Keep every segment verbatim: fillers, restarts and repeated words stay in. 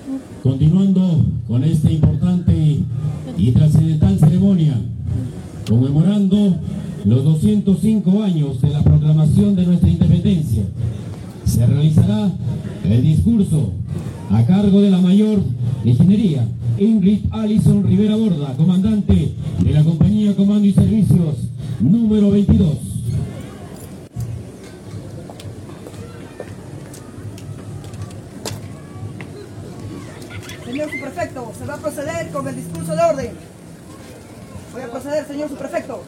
Continuando con esta importante y trascendental ceremonia, conmemorando los doscientos cinco años de la proclamación de nuestra independencia, se realizará el discurso a cargo de la mayor de ingeniería, Ingrid Alison Rivera Borda, comandante de la Compañía Comando y Servicios número veintidós. Señor subprefecto, se va a proceder con el discurso de orden. Voy a proceder, señor subprefecto.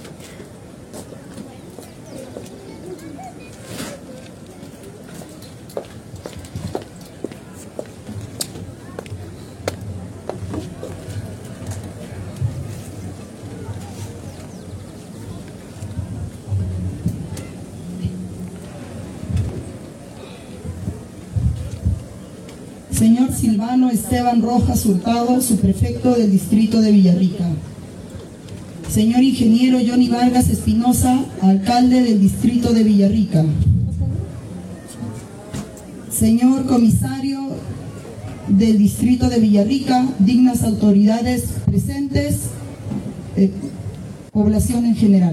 Señor Silvano Esteban Rojas Hurtado, subprefecto del distrito de Villarrica. Señor ingeniero Johnny Vargas Espinosa, alcalde del distrito de Villarrica. Señor comisario del distrito de Villarrica, dignas autoridades presentes, eh, población en general.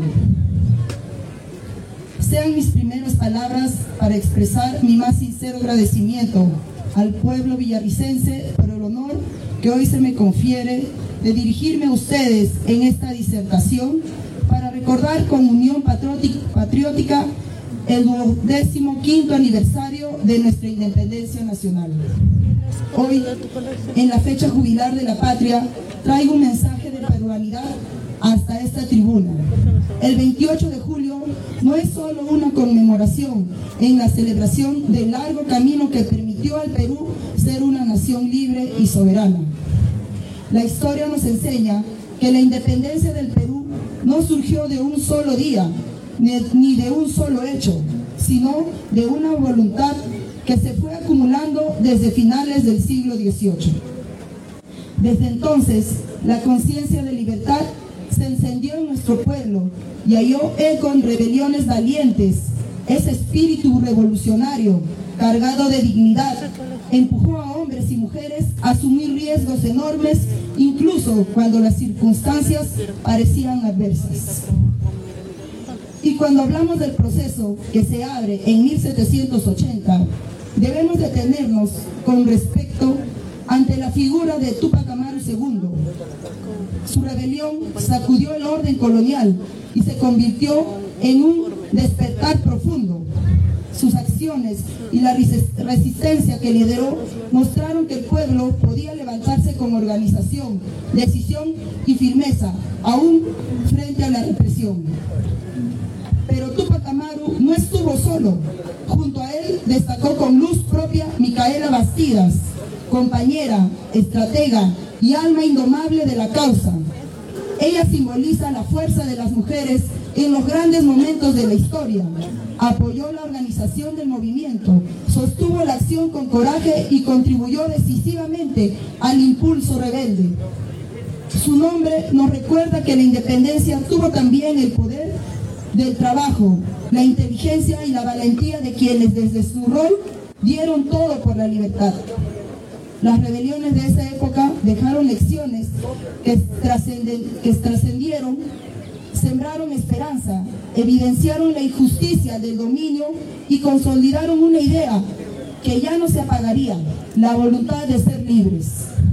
Sean mis primeras palabras para expresar mi más sincero agradecimiento al pueblo villarricense por el honor que hoy se me confiere de dirigirme a ustedes en esta disertación para recordar con unión patriótica el duodécimo quinto aniversario de nuestra independencia nacional. Hoy, en la fecha jubilar de la patria, traigo un mensaje de peruanidad hasta esta tribuna. El veintiocho de julio no es solo una conmemoración en la celebración del largo camino que permitió al Perú ser una nación libre y soberana. La historia nos enseña que la independencia del Perú no surgió de un solo día, ni de un solo hecho, sino de una voluntad que se fue acumulando desde finales del siglo dieciocho. Desde entonces, la conciencia de libertad se encendió en nuestro pueblo y halló eco en rebeliones valientes. Ese espíritu revolucionario, cargado de dignidad, empujó a hombres y mujeres a asumir riesgos enormes, incluso cuando las circunstancias parecían adversas. Y cuando hablamos del proceso que se abre en mil setecientos ochenta, debemos detenernos con respecto ante la figura de Túpac Amaru segundo. Su rebelión sacudió el orden colonial y se convirtió en un despertar profundo. Sus acciones y la resistencia que lideró mostraron que el pueblo podía levantarse con organización, decisión y firmeza, aún frente a la represión. Pero Túpac Amaru no estuvo solo. Junto a él destacó con luz propia Micaela Bastidas, compañera, estratega y alma indomable de la causa. Ella simboliza la fuerza de las mujeres en los grandes momentos de la historia. Apoyó la organización del movimiento, sostuvo la acción con coraje y contribuyó decisivamente al impulso rebelde. Su nombre nos recuerda que la independencia tuvo también el poder del trabajo, la inteligencia y la valentía de quienes desde su rol dieron todo por la libertad. Las rebeliones de esa época dejaron lecciones que, trascenden, que trascendieron, sembraron esperanza, evidenciaron la injusticia del dominio y consolidaron una idea que ya no se apagaría, la voluntad de ser libres.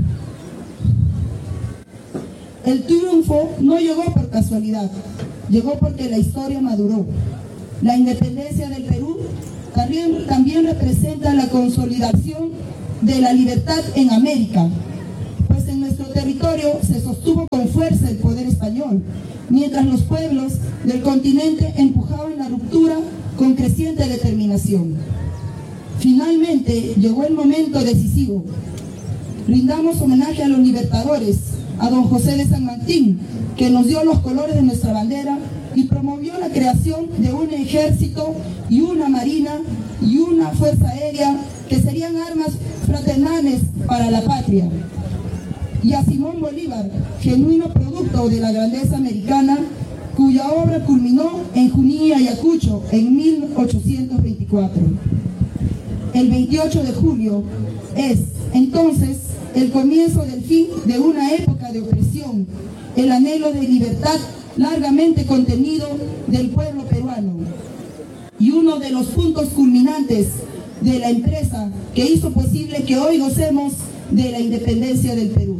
El triunfo no llegó por casualidad, llegó porque la historia maduró. La independencia del Perú también, también representa la consolidación de la libertad en América, pues en nuestro territorio se sostuvo con fuerza el poder español, mientras los pueblos del continente empujaban la ruptura con creciente determinación. Finalmente llegó el momento decisivo. Rindamos homenaje a los libertadores, a don José de San Martín, que nos dio los colores de nuestra bandera y promovió la creación de un ejército y una marina y una fuerza aérea que serían armas fraternales para la patria. Y a Simón Bolívar, genuino producto de la grandeza americana, cuya obra culminó en Junín y Ayacucho en mil ochocientos veinticuatro. el veintiocho de julio, es entonces el comienzo del fin de una época de opresión, el anhelo de libertad largamente contenido del pueblo peruano y uno de los puntos culminantes de la empresa que hizo posible que hoy gocemos de la independencia del Perú.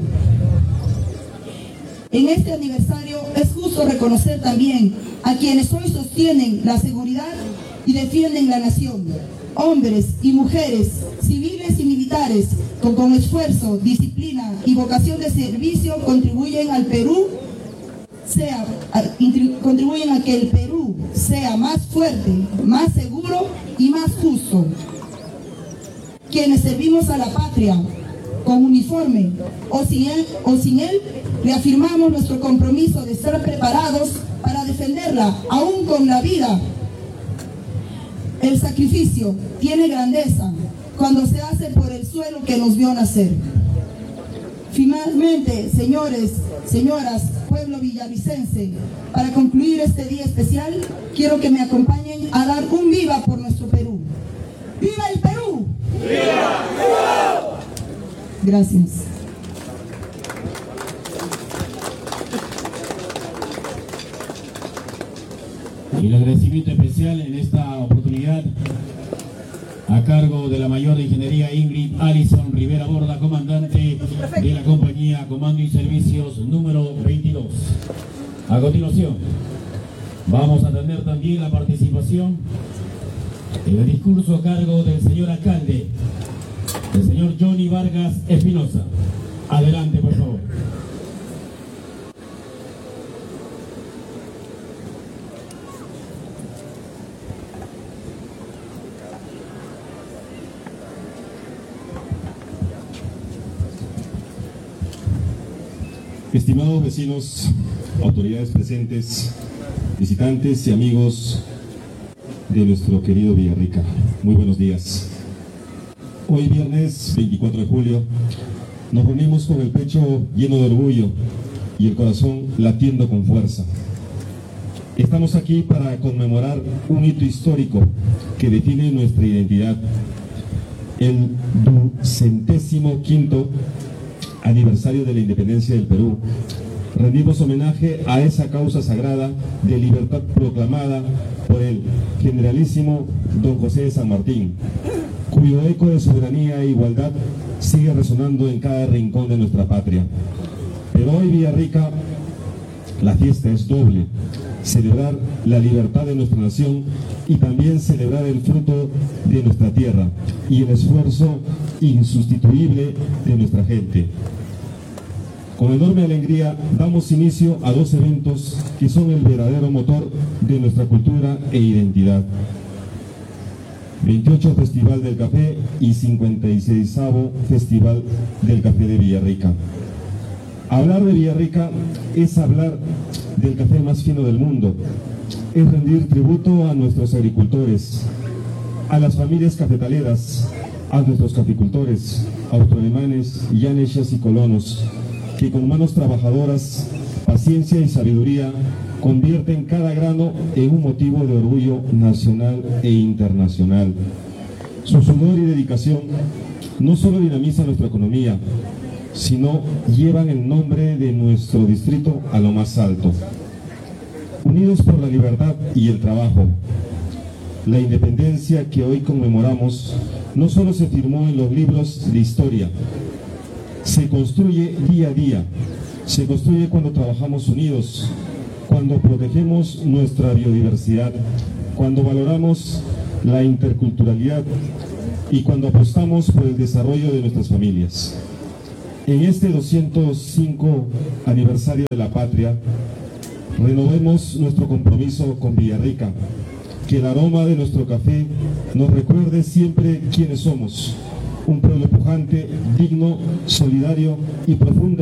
En este aniversario es justo reconocer también a quienes hoy sostienen la seguridad y defienden la nación, hombres y mujeres, civiles y militares, que con esfuerzo, disciplina y vocación de servicio contribuyen al Perú, sea, a, contribuyen a que el Perú sea más fuerte, más seguro y más justo. Quienes servimos a la patria con uniforme o sin él, o sin él, reafirmamos nuestro compromiso de estar preparados para defenderla, aún con la vida. El sacrificio tiene grandeza cuando se hace por el suelo que nos vio nacer. Finalmente, señores, señoras, pueblo villavicense, para concluir este día especial, quiero que me acompañen a dar un viva por nuestro Perú. ¡Viva el Perú! ¡Viva! ¡Viva! Gracias. Y el agradecimiento especial en esta oportunidad a cargo de la mayor de ingeniería Ingrid Alison Rivera Borda, comandante de la compañía Comando y Servicios número veintidós. A continuación, vamos a tener también la participación en el discurso a cargo del señor alcalde, el señor Johnny Vargas Espinosa. Adelante, por favor. Estimados vecinos, autoridades presentes, visitantes y amigos de nuestro querido Villarrica, muy buenos días. Hoy viernes veinticuatro de julio nos reunimos con el pecho lleno de orgullo y el corazón latiendo con fuerza. Estamos aquí para conmemorar un hito histórico que define nuestra identidad, el ducentésimo quinto aniversario de la independencia del Perú. Rendimos homenaje a esa causa sagrada de libertad proclamada por el generalísimo don José de San Martín, cuyo eco de soberanía e igualdad sigue resonando en cada rincón de nuestra patria. Pero hoy, Villarrica, la fiesta es doble: celebrar la libertad de nuestra nación y también celebrar el fruto de nuestra tierra y el esfuerzo insustituible de nuestra gente. Con enorme alegría damos inicio a dos eventos que son el verdadero motor de nuestra cultura e identidad. veintiocho Festival del Café y cincuenta y seisavo Festival del Café de Villarrica. Hablar de Villarrica es hablar del café más fino del mundo, es rendir tributo a nuestros agricultores, a las familias cafetaleras, a nuestros caficultores, autoalemanes, llaneshas y colonos, que con manos trabajadoras, paciencia y sabiduría convierten cada grano en un motivo de orgullo nacional e internacional. Su sudor y dedicación no solo dinamizan nuestra economía, sino llevan el nombre de nuestro distrito a lo más alto. Unidos por la libertad y el trabajo, la independencia que hoy conmemoramos no solo se firmó en los libros de historia, se construye día a día, se construye cuando trabajamos unidos, cuando protegemos nuestra biodiversidad, cuando valoramos la interculturalidad y cuando apostamos por el desarrollo de nuestras familias. En este doscientos cinco aniversario de la patria, renovemos nuestro compromiso con Villarrica, que el aroma de nuestro café nos recuerde siempre quiénes somos: un pueblo pujante, digno, solidario y profundo.